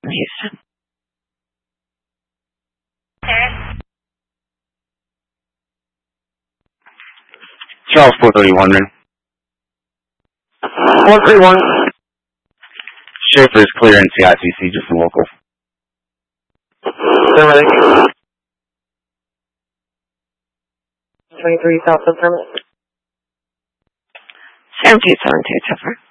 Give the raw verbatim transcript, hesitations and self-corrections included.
Houston. Charles four thirty-one, man. one three one. Schaefer is clear in C I T C, just a local. Affirmative. twenty-three South Affirmative. seven two seven two, Topher.